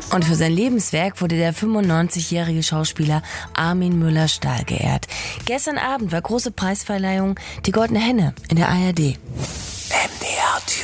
Und für sein Lebenswerk wurde der 95-jährige Schauspieler Armin Müller-Stahl geehrt. Gestern Abend war große Preisverleihung, die Goldene Henne in der ARD.